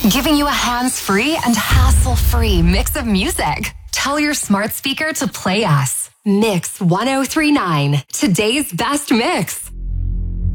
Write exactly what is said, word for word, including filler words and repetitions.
Giving you a hands-free and hassle-free mix of music. Tell your smart speaker to play us. Mix one oh three point nine, today's best mix.